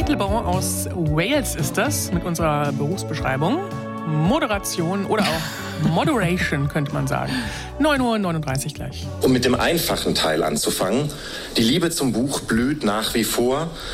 Teitelbaum aus Wales ist das mit unserer Berufsbeschreibung. Moderation oder auch Moderation, könnte man sagen. 9:39 Uhr gleich. Um mit dem einfachen Teil anzufangen. Die Liebe zum Buch blüht nach wie vor.